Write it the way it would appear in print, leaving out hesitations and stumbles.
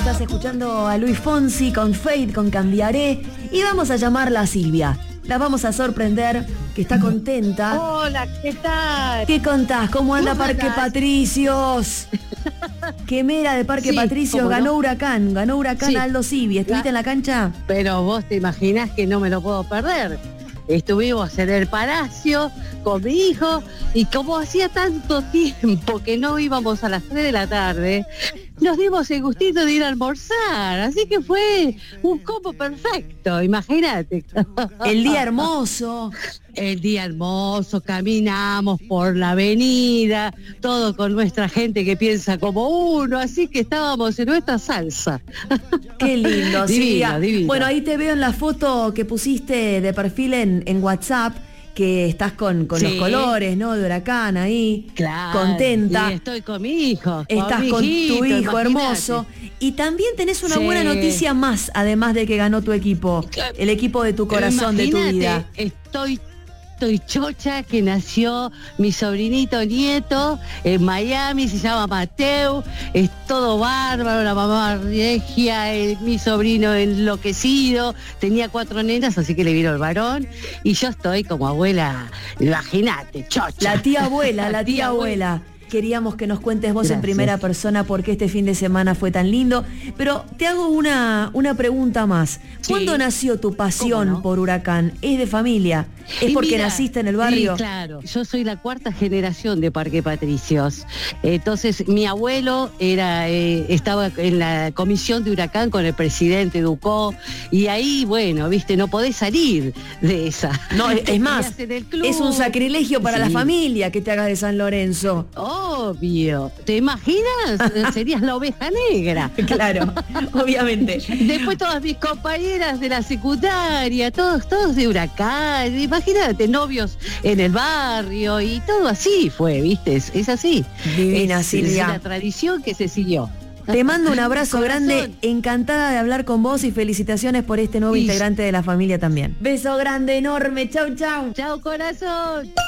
Estás escuchando a Luis Fonsi con Fade, con Cambiaré. Y vamos a llamarla a Silvia. La vamos a sorprender, que está contenta. Hola, ¿qué tal? ¿Qué contás? ¿Cómo anda ¿Cómo Parque andás? Patricios? Qué mera de Parque Sí, Patricios, ¿cómo no? ganó Huracán Sí. Aldo Civi. ¿Estuviste en la cancha? Pero vos te imaginás que no me lo puedo perder. Estuvimos en el Palacio con mi hijo y como hacía tanto tiempo que no íbamos a las 3 de la tarde, nos dimos el gustito de ir a almorzar. Así que fue un combo perfecto, imagínate. El día hermoso. El día hermoso, caminamos por la avenida, todo con nuestra gente que piensa como uno, así que estábamos en nuestra salsa. Qué lindo, Divino, Silvia. divino. Bueno, ahí te veo en la foto que pusiste de perfil en WhatsApp, que estás con Sí. los colores, ¿no? De Huracán ahí, Claro, contenta. y estoy con mi hijo. Estás mi con tu hijito, hijo imagínate. hermoso. Y también tenés una Sí. buena noticia más, además de que ganó tu equipo, el equipo de tu corazón, de tu Imagínate, vida. Estoy chocha que nació mi sobrinito nieto en Miami, se llama Mateo, es todo bárbaro, la mamá regia, mi sobrino enloquecido, tenía 4 nenas, así que le vino el varón, y yo estoy como abuela, imagínate, chocha. La tía abuela. Queríamos que nos cuentes vos en Gracias. primera persona por qué este fin de semana fue tan lindo. Pero te hago una pregunta más. Sí. ¿Cuándo nació tu pasión ¿Cómo no? por Huracán? ¿Es de familia? ¿Es Y porque mira, naciste en el barrio? Sí, claro. Yo soy la 4ª generación de Parque Patricios. Entonces, mi abuelo estaba en la comisión de Huracán con el presidente Ducó, y ahí, bueno, viste, no podés salir de esa. No, Te es más, criás en el club. es un sacrilegio para la Sí. familia que te hagas de San Lorenzo. Obvio. ¿Te imaginas? Serías la oveja negra. Claro, obviamente. Después todas mis compañeras de la secundaria, todos de Huracán, imagínate, novios en el barrio y todo así fue, ¿viste? Es así. Divina, es Silvia. una tradición que se siguió. Te mando un abrazo Corazón. grande, encantada de hablar con vos y felicitaciones por este nuevo Y- integrante de la familia también. Beso grande, enorme, chau, chau. Chao, corazón.